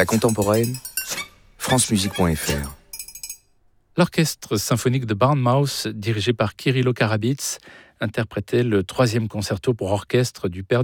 La contemporaine, francemusique.fr. L'orchestre symphonique de Bournemouth, dirigé par Kyrylo Karabits, interprétait le 3e concerto pour orchestre du père